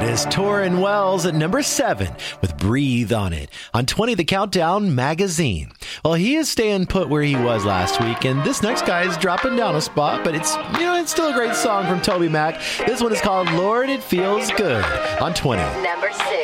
is Torrin Wells at number 7 with Breathe on it. On 20, the Countdown Magazine. Well, he is staying put where he was last week, and this next guy is dropping down a spot, but it's still a great song from Toby Mac. This one is called Lord, It Feels Good on 20. Number 6.